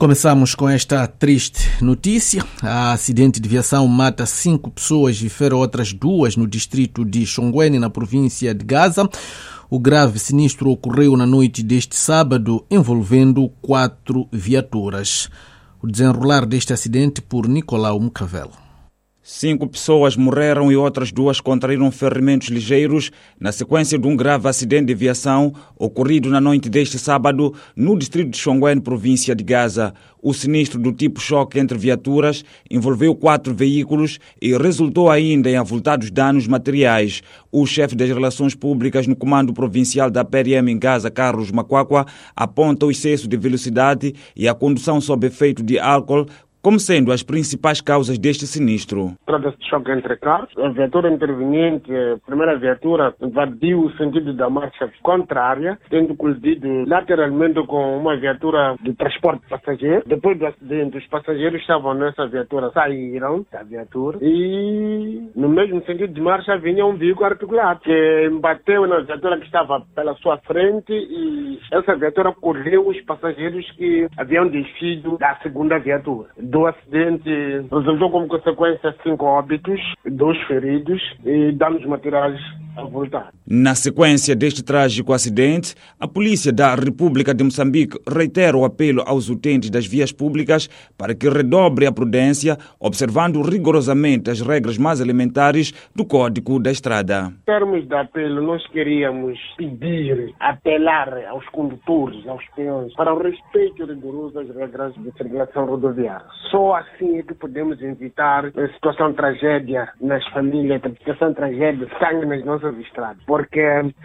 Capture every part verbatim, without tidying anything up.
Começamos com esta triste notícia. A acidente de viação mata cinco pessoas e fere outras duas no distrito de Chongweni, na província de Gaza. O grave sinistro ocorreu na noite deste sábado, envolvendo quatro viaturas. O desenrolar deste acidente por Nicolau Mucavel. Cinco pessoas morreram e outras duas contraíram ferimentos ligeiros na sequência de um grave acidente de viação ocorrido na noite deste sábado no distrito de Chongweni, província de Gaza. O sinistro do tipo choque entre viaturas envolveu quatro veículos e resultou ainda em avultados danos materiais. O chefe das relações públicas no comando provincial da P R M em Gaza, Carlos Makwakwa, aponta o excesso de velocidade e a condução sob efeito de álcool como sendo as principais causas deste sinistro. Trata-se de choque entre carros. A viatura interveniente, a primeira viatura, invadiu o sentido da marcha contrária, tendo colidido lateralmente com uma viatura de transporte de passageiros. Depois do acidente, os passageiros que estavam nessa viatura saíram da viatura e, no mesmo sentido de marcha, vinha um veículo articulado que bateu na viatura que estava pela sua frente e essa viatura correu os passageiros que haviam descido da segunda viatura. Do acidente resultou como consequência cinco óbitos, dois feridos e danos materiais avultados. Na sequência deste trágico acidente, a Polícia da República de Moçambique reitera o apelo aos utentes das vias públicas para que redobre a prudência, observando rigorosamente as regras mais elementares do Código da Estrada. Em termos de apelo, nós queríamos pedir, apelar aos condutores, aos peões, para o respeito rigoroso às regras de circulação rodoviária. Só assim é que podemos evitar a situação de tragédia nas famílias, a situação de tragédia, sangue nas nossas estradas. Porque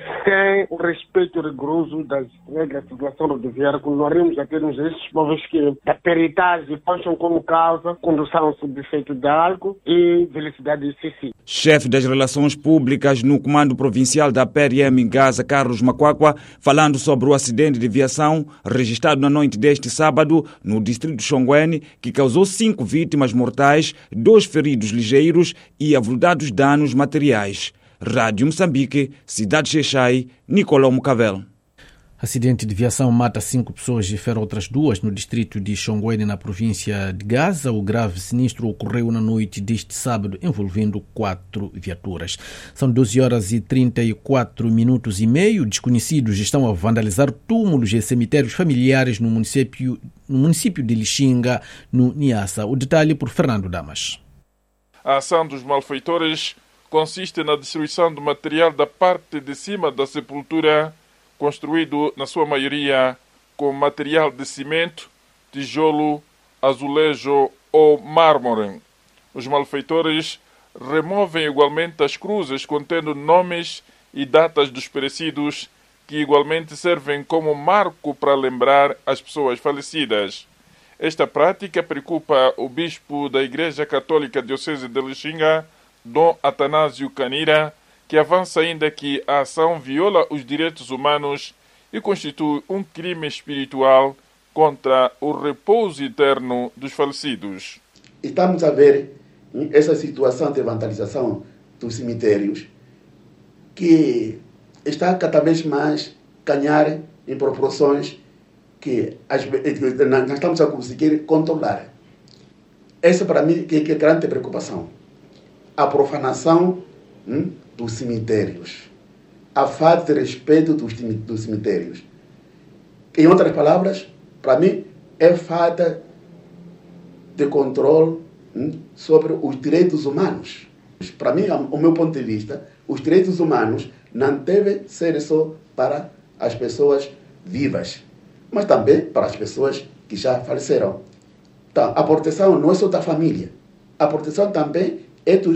sem o respeito rigoroso das regras de circulação rodoviária, continuaremos a termos esses povos que a peritagem ponham como causa condução sob efeito de álcool e velocidade excessiva. Chefe das relações públicas no comando provincial da P R M em Gaza, Carlos Makwakwa, falando sobre o acidente de viação registrado na noite deste sábado no distrito de Chongweni, que causou cinco vítimas mortais, dois feridos ligeiros e avultados danos materiais. Rádio Moçambique, Cidade Xexai, Nicolau Mucavel. Acidente de viação mata cinco pessoas e fere outras duas no distrito de Chongweni, na província de Gaza. O grave sinistro ocorreu na noite deste sábado, envolvendo quatro viaturas. São doze horas e trinta e quatro minutos e meio. Desconhecidos estão a vandalizar túmulos e cemitérios familiares no município, no município de Lixinga, no Niassa. O detalhe por Fernando Damas. A ação dos malfeitores consiste na destruição do material da parte de cima da sepultura, construído, na sua maioria, com material de cimento, tijolo, azulejo ou mármore. Os malfeitores removem igualmente as cruzes contendo nomes e datas dos perecidos, que igualmente servem como marco para lembrar as pessoas falecidas. Esta prática preocupa o bispo da Igreja Católica Diocese de Lixinga, Dom Atanásio Canira, que avança ainda que a ação viola os direitos humanos e constitui um crime espiritual contra o repouso eterno dos falecidos. Estamos a ver essa situação de vandalização dos cemitérios que está cada vez mais ganhar em proporções que nós estamos a conseguir controlar. Essa para mim que é grande preocupação. A profanação hum, dos cemitérios, a falta de respeito dos, dos cemitérios. Em outras palavras, para mim, é falta de controle hum, sobre os direitos humanos. Para mim, o meu ponto de vista, os direitos humanos não devem ser só para as pessoas vivas, mas também para as pessoas que já faleceram. Então, a proteção não é só da família, a proteção também é dos